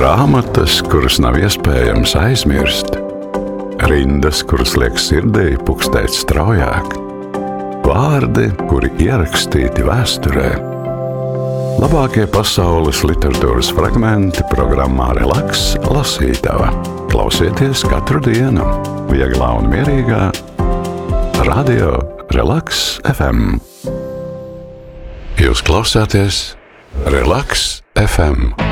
Grāmatas, kuras nav iespējams aizmirst, rindas, kuras liek sirdī pukstēt straujāk, vārdi, kuri ierakstīti vēsturē. Labākie pasaules literatūras fragmenti programmā Relaks lasītava. Klausieties katru dienu, vieglā un mierīgā, Radio Relaks FM. Jūs klausāties Relaks FM.